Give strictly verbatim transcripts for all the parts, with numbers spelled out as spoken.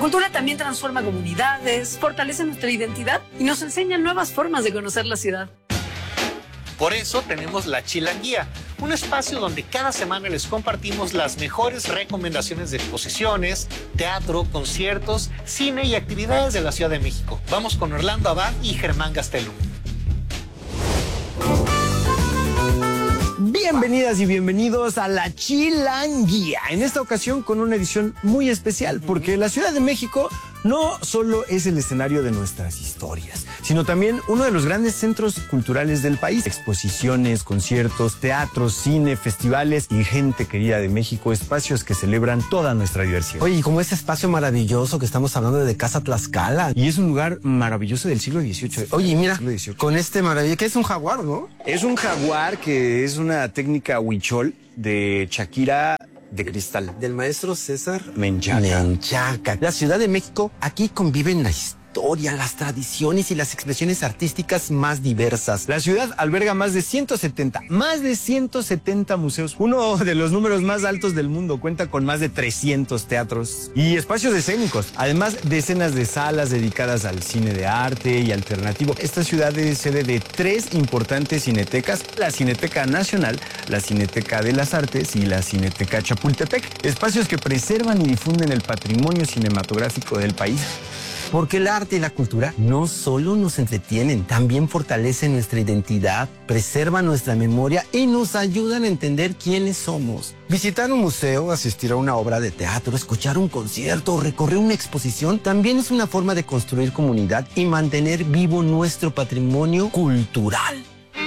cultura también transforma comunidades, fortalece nuestra identidad y nos enseña nuevas formas de conocer la ciudad. Por eso tenemos La Chilanguía, un espacio donde cada semana les compartimos las mejores recomendaciones de exposiciones, teatro, conciertos, cine y actividades de la Ciudad de México. Vamos con Orlando Abad y Germán Gastelum. Bienvenidas y bienvenidos a La Chilanguía. En esta ocasión con una edición muy especial, porque la Ciudad de México no solo es el escenario de nuestras historias, sino también uno de los grandes centros culturales del país. Exposiciones, conciertos, teatros, cine, festivales y gente querida de México, espacios que celebran toda nuestra diversidad. Oye, y como ese espacio maravilloso que estamos hablando de Casa Tlaxcala. Y es un lugar maravilloso del siglo dieciocho. Oye, mira, con este maravilloso, que es un jaguar, ¿no? Es un jaguar que es una técnica huichol de Shakira de cristal. Del maestro César Menchaca. Menchaca. La Ciudad de México, aquí conviven la historia, las tradiciones y las expresiones artísticas más diversas. La ciudad alberga más de ciento setenta, más de ciento setenta museos. Uno de los números más altos del mundo, cuenta con más de trescientos teatros y espacios escénicos. Además, decenas de salas dedicadas al cine de arte y alternativo. Esta ciudad es sede de tres importantes cinetecas: la Cineteca Nacional, la Cineteca de las Artes y la Cineteca Chapultepec. Espacios que preservan y difunden el patrimonio cinematográfico del país. Porque el arte y la cultura no solo nos entretienen, también fortalecen nuestra identidad, preservan nuestra memoria y nos ayudan a entender quiénes somos. Visitar un museo, asistir a una obra de teatro, escuchar un concierto o recorrer una exposición también es una forma de construir comunidad y mantener vivo nuestro patrimonio cultural.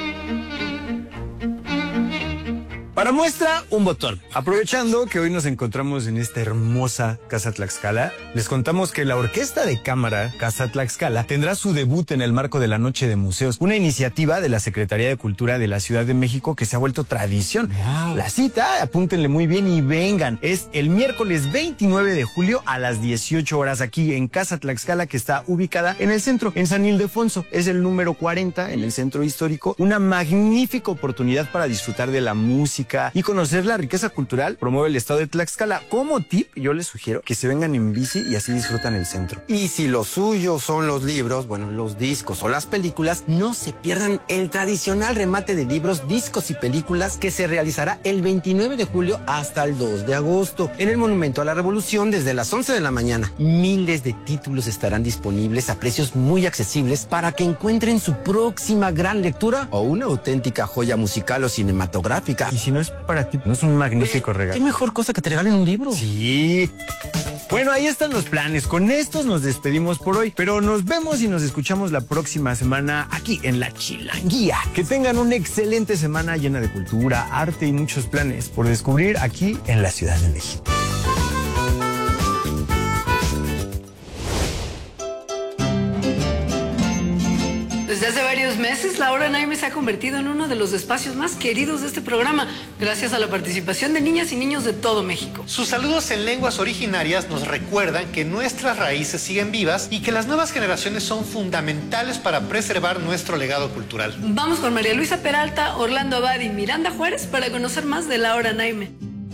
Para muestra, un botón. Aprovechando que hoy nos encontramos en esta hermosa Casa Tlaxcala, les contamos que la Orquesta de Cámara Casa Tlaxcala tendrá su debut en el marco de la Noche de Museos, una iniciativa de la Secretaría de Cultura de la Ciudad de México que se ha vuelto tradición. Wow. La cita, apúntenle muy bien y vengan, es el miércoles veintinueve de julio a las dieciocho horas aquí en Casa Tlaxcala, que está ubicada en el centro, en San Ildefonso. Es el número cuarenta en el centro histórico. Una magnífica oportunidad para disfrutar de la música y conocer la riqueza cultural. Promueve el estado de Tlaxcala. Como tip, yo les sugiero que se vengan en bici y así disfrutan el centro. Y si lo suyo son los libros, bueno, los discos o las películas, no se pierdan el tradicional remate de libros, discos y películas que se realizará el veintinueve de julio hasta el dos de agosto en el Monumento a la Revolución desde las once de la mañana. Miles de títulos estarán disponibles a precios muy accesibles para que encuentren su próxima gran lectura o una auténtica joya musical o cinematográfica. Y si no es para ti, no es un magnífico regalo. ¿Qué mejor cosa que te regalen un libro? Sí. Bueno, ahí están los planes. Con estos nos despedimos por hoy, pero nos vemos y nos escuchamos la próxima semana aquí en La Chilanguía. Que tengan una excelente semana llena de cultura, arte y muchos planes por descubrir aquí en la Ciudad de México. Desde hace varios meses, La Hora Naime se ha convertido en uno de los espacios más queridos de este programa, gracias a la participación de niñas y niños de todo México. Sus saludos en lenguas originarias nos recuerdan que nuestras raíces siguen vivas y que las nuevas generaciones son fundamentales para preservar nuestro legado cultural. Vamos con María Luisa Peralta, Orlando Abad y Miranda Juárez para conocer más de La Hora Naime.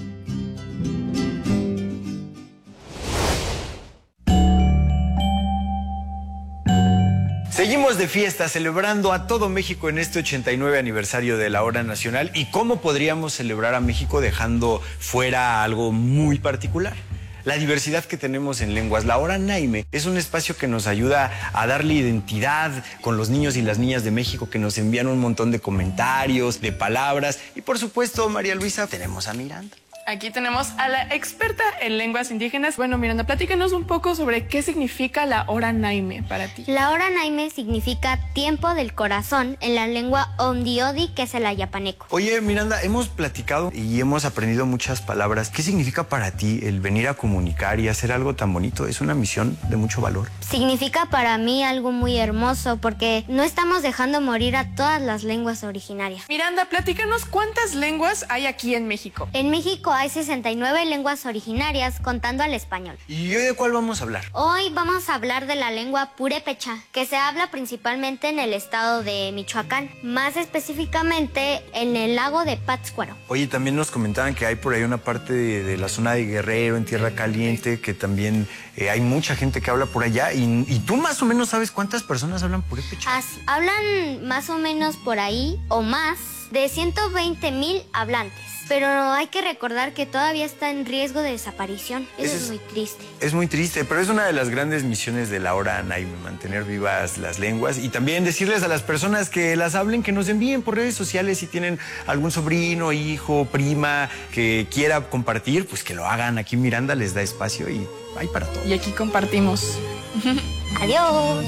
Seguimos de fiesta, celebrando a todo México en este ochenta y nueve aniversario de la Hora Nacional. ¿Y cómo podríamos celebrar a México dejando fuera algo muy particular? La diversidad que tenemos en lenguas. La Hora Naime es un espacio que nos ayuda a darle identidad con los niños y las niñas de México, que nos envían un montón de comentarios, de palabras. Y por supuesto, María Luisa, tenemos a Miranda. Aquí tenemos a la experta en lenguas indígenas. Bueno, Miranda, platícanos un poco sobre qué significa la Hora Naime para ti. La Hora Naime significa tiempo del corazón en la lengua Ondiodi, que es el ayapaneco. Oye, Miranda, hemos platicado y hemos aprendido muchas palabras. ¿Qué significa para ti el venir a comunicar y hacer algo tan bonito? Es una misión de mucho valor. Significa para mí algo muy hermoso, porque no estamos dejando morir a todas las lenguas originarias. Miranda, platícanos cuántas lenguas hay aquí en México. En México México hay sesenta y nueve lenguas originarias contando al español. ¿Y hoy de cuál vamos a hablar? Hoy vamos a hablar de la lengua purépecha, que se habla principalmente en el estado de Michoacán, más específicamente en el lago de Pátzcuaro. Oye, también nos comentaban que hay por ahí una parte de, de la zona de Guerrero, en Tierra Caliente, que también eh, hay mucha gente que habla por allá. Y, y tú más o menos sabes cuántas personas hablan purépecha. As, hablan más o menos por ahí, o más, de ciento veinte mil hablantes. Pero hay que recordar que todavía está en riesgo de desaparición. Eso es, es muy triste. Es muy triste, pero es una de las grandes misiones de la hora Naime, mantener vivas las lenguas y también decirles a las personas que las hablen, que nos envíen por redes sociales si tienen algún sobrino, hijo, prima que quiera compartir, pues que lo hagan. Aquí Miranda les da espacio y hay para todo. Y aquí compartimos. Adiós.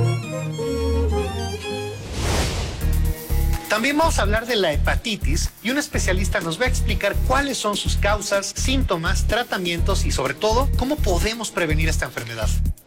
También vamos a hablar de la hepatitis y un especialista nos va a explicar cuáles son sus causas, síntomas, tratamientos y sobre todo cómo podemos prevenir esta enfermedad.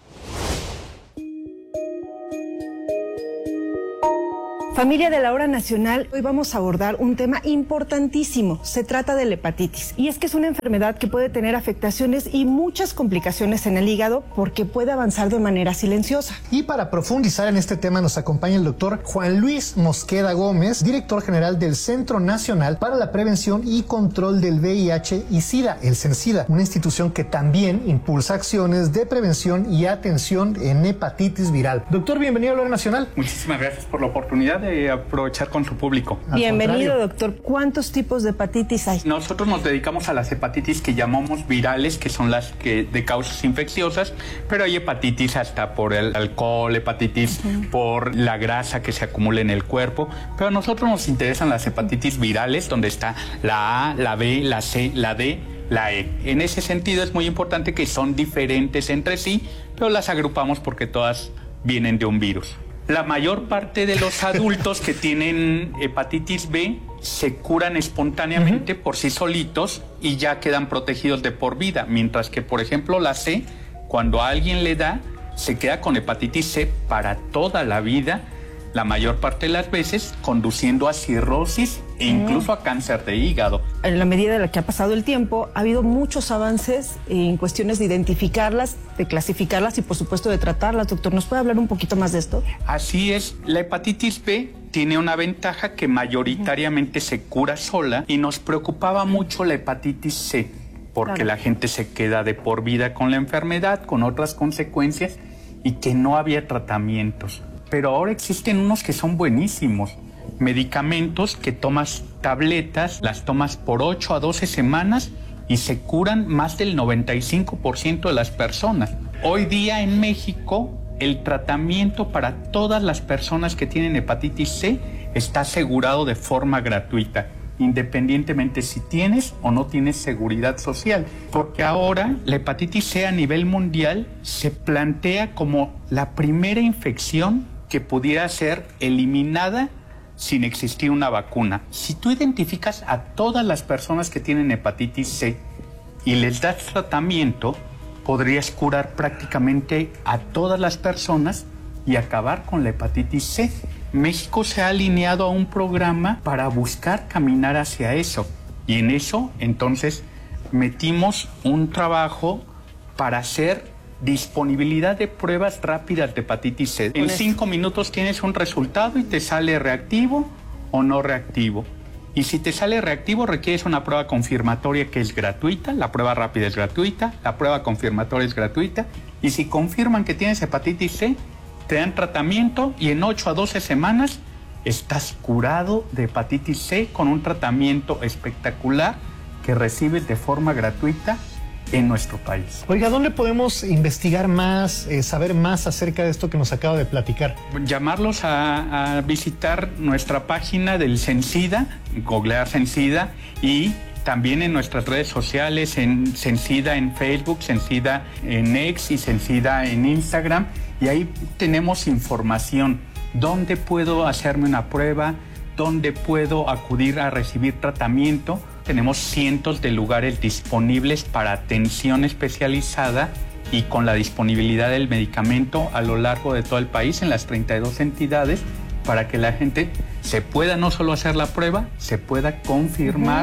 Familia de la Hora Nacional, hoy vamos a abordar un tema importantísimo. Se trata de la hepatitis. Y es que es una enfermedad que puede tener afectaciones y muchas complicaciones en el hígado porque puede avanzar de manera silenciosa. Y para profundizar en este tema nos acompaña el doctor Juan Luis Mosqueda Gómez, director general del Centro Nacional para la Prevención y Control del V I H y SIDA, el CENSIDA, una institución que también impulsa acciones de prevención y atención en hepatitis viral. Doctor, bienvenido a la Hora Nacional. Muchísimas gracias por la oportunidad de aprovechar con su público. Bienvenido, doctor. ¿Cuántos tipos de hepatitis hay? Nosotros nos dedicamos a las hepatitis que llamamos virales, que son las que de causas infecciosas, pero hay hepatitis hasta por el alcohol, hepatitis uh-huh. por la grasa que se acumula en el cuerpo, pero a nosotros nos interesan las hepatitis virales, donde está la A, la B, la C, la D, la E. En ese sentido es muy importante que son diferentes entre sí, pero las agrupamos porque todas vienen de un virus. La mayor parte de los adultos que tienen hepatitis B se curan espontáneamente uh-huh. por sí solitos y ya quedan protegidos de por vida, mientras que, por ejemplo, la C, cuando a alguien le da, se queda con hepatitis C para toda la vida, la mayor parte de las veces conduciendo a cirrosis e incluso a cáncer de hígado. En la medida en la que ha pasado el tiempo, ha habido muchos avances en cuestiones de identificarlas, de clasificarlas y, por supuesto, de tratarlas. Doctor, ¿nos puede hablar un poquito más de esto? Así es. La hepatitis B tiene una ventaja que mayoritariamente se cura sola y nos preocupaba mucho la hepatitis C, porque claro. la gente se queda de por vida con la enfermedad, con otras consecuencias y que no había tratamientos. Pero ahora existen unos que son buenísimos. Medicamentos que tomas tabletas, las tomas por ocho a doce semanas y se curan más del noventa y cinco por ciento de las personas. Hoy día en México, el tratamiento para todas las personas que tienen hepatitis C está asegurado de forma gratuita, independientemente si tienes o no tienes seguridad social. Porque ahora la hepatitis C a nivel mundial se plantea como la primera infección que pudiera ser eliminada sin existir una vacuna. Si tú identificas a todas las personas que tienen hepatitis C y les das tratamiento, podrías curar prácticamente a todas las personas y acabar con la hepatitis C. México se ha alineado a un programa para buscar caminar hacia eso. Y en eso, entonces, metimos un trabajo para hacer disponibilidad de pruebas rápidas de hepatitis C. En cinco minutos tienes un resultado y te sale reactivo o no reactivo. Y si te sale reactivo, requieres una prueba confirmatoria que es gratuita. La prueba rápida es gratuita, la prueba confirmatoria es gratuita. Y si confirman que tienes hepatitis C, te dan tratamiento y en ocho a doce semanas estás curado de hepatitis C con un tratamiento espectacular que recibes de forma gratuita en nuestro país. Oiga, ¿dónde podemos investigar más, eh, saber más acerca de esto que nos acaba de platicar? Llamarlos a, a visitar nuestra página del CENSIDA, googlear CENSIDA, y también en nuestras redes sociales, en CENSIDA en Facebook, CENSIDA en X y CENSIDA en Instagram, y ahí tenemos información. ¿Dónde puedo hacerme una prueba? ¿Dónde puedo acudir a recibir tratamiento? Tenemos cientos de lugares disponibles para atención especializada y con la disponibilidad del medicamento a lo largo de todo el país en las treinta y dos entidades para que la gente se pueda no solo hacer la prueba, se pueda confirmar uh-huh.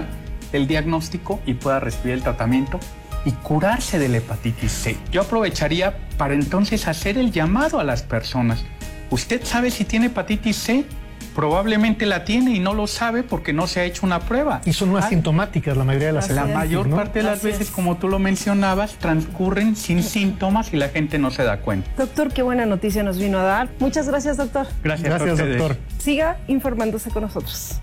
el diagnóstico y pueda recibir el tratamiento y curarse de la hepatitis C. Yo aprovecharía para entonces hacer el llamado a las personas. ¿Usted sabe si tiene hepatitis C? Probablemente la tiene y no lo sabe porque no se ha hecho una prueba. Y son asintomáticas la mayoría de las La hepatitis, mayor ¿no? parte de las Así veces, es. como tú lo mencionabas, transcurren sin síntomas y la gente no se da cuenta. Doctor, qué buena noticia nos vino a dar. Muchas gracias, doctor. Gracias, Gracias, a ustedes. doctor. Siga informándose con nosotros.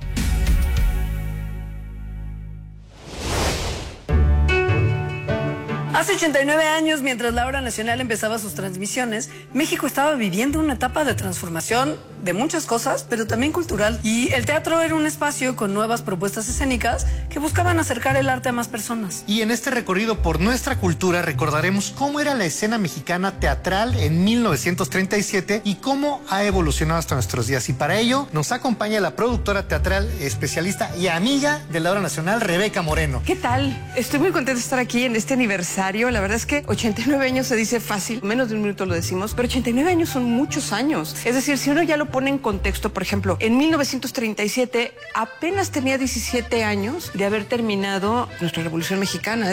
Hace ochenta y nueve años, mientras la Hora Nacional empezaba sus transmisiones, México estaba viviendo una etapa de transformación de muchas cosas, pero también cultural. Y el teatro era un espacio con nuevas propuestas escénicas que buscaban acercar el arte a más personas. Y en este recorrido por nuestra cultura recordaremos cómo era la escena mexicana teatral en mil novecientos treinta y siete y cómo ha evolucionado hasta nuestros días. Y para ello nos acompaña la productora teatral, especialista y amiga de la Hora Nacional, Rebeca Moreno. ¿Qué tal? Estoy muy contenta de estar aquí en este aniversario. La verdad es que ochenta y nueve años se dice fácil, menos de un minuto lo decimos, pero ochenta y nueve años son muchos años. Es decir, si uno ya lo pone en contexto, por ejemplo, en mil novecientos treinta y siete apenas tenía diecisiete años de haber terminado nuestra Revolución Mexicana.